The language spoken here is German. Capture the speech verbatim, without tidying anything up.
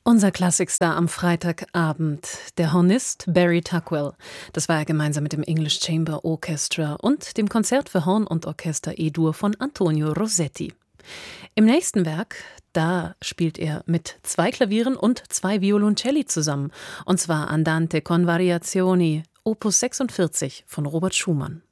Unser Klassikstar am Freitagabend, der Hornist Barry Tuckwell. Das war er gemeinsam mit dem English Chamber Orchestra und dem Konzert für Horn und Orchester E-Dur von Antonio Rossetti. Im nächsten Werk, da spielt er mit zwei Klavieren und zwei Violoncelli zusammen, und zwar Andante con Variazioni, Opus sechsundvierzig von Robert Schumann.